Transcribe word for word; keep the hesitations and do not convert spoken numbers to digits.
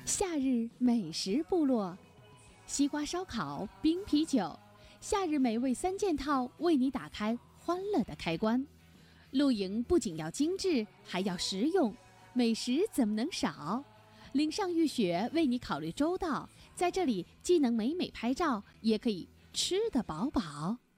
夏日美食部落，西瓜烧烤、冰啤酒，夏日美味三件套为你打开欢乐的开关。露营不仅要精致，还要实用，美食怎么能少？岭上浴雪为你考虑周到，在这里既能美美拍照，也可以吃得饱饱。